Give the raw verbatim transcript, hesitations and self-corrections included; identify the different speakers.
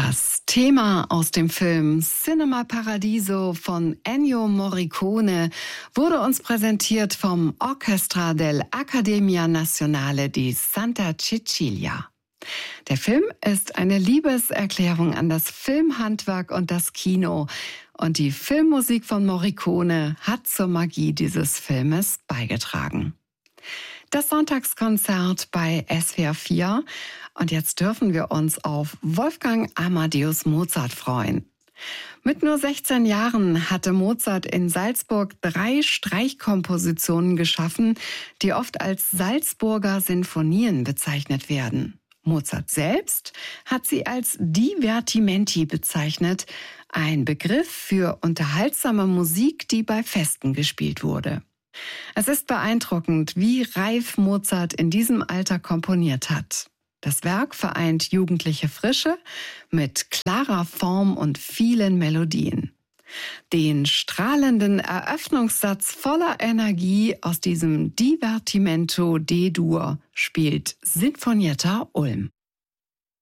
Speaker 1: Das Thema aus dem Film Cinema Paradiso von Ennio Morricone wurde uns präsentiert vom Orchestra dell'Accademia Nazionale di Santa Cecilia. Der Film ist eine Liebeserklärung an das Filmhandwerk und das Kino. Und die Filmmusik von Morricone hat zur Magie dieses Filmes beigetragen. Das Sonntagskonzert bei S W R vier. Und jetzt dürfen wir uns auf Wolfgang Amadeus Mozart freuen. Mit nur sechzehn Jahren hatte Mozart in Salzburg drei Streichkompositionen geschaffen, die oft als Salzburger Sinfonien bezeichnet werden. Mozart selbst hat sie als Divertimenti bezeichnet, ein Begriff für unterhaltsame Musik, die bei Festen gespielt wurde. Es ist beeindruckend, wie reif Mozart in diesem Alter komponiert hat. Das Werk vereint jugendliche Frische mit klarer Form und vielen Melodien. Den strahlenden Eröffnungssatz voller Energie aus diesem Divertimento D-Dur spielt Sinfonietta Ulm.